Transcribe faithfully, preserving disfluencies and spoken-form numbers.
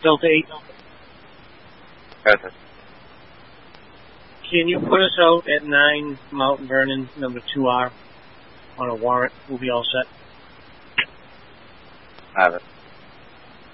Delta eight. Delta. Can you put us out at nine Mount Vernon, number two R, on a warrant? We'll be all set. Have it.